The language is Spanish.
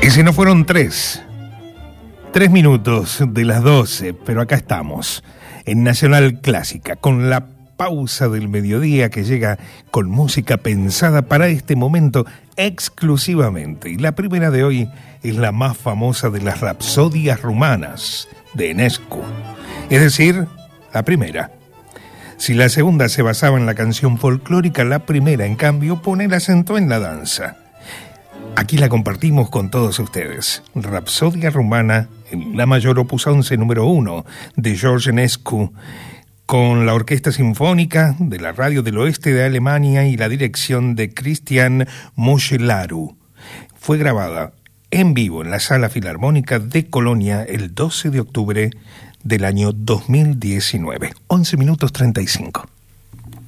Y si no fueron 3 minutos de las 12, pero acá estamos, en Nacional Clásica, con la pausa del mediodía que llega con música pensada para este momento exclusivamente. Y la primera de hoy es la más famosa de las rapsodias rumanas de Enescu. Es decir, la primera. Si la segunda se basaba en la canción folclórica, la primera, en cambio, pone el acento en la danza. Aquí la compartimos con todos ustedes. Rapsodia rumana, en la mayor opus 11 número 1 de George Enescu, con la Orquesta Sinfónica de la Radio del Oeste de Alemania y la dirección de Christian Moschelaru. Fue grabada en vivo en la Sala Filarmónica de Colonia el 12 de octubre del año 2019. 11 minutos 35.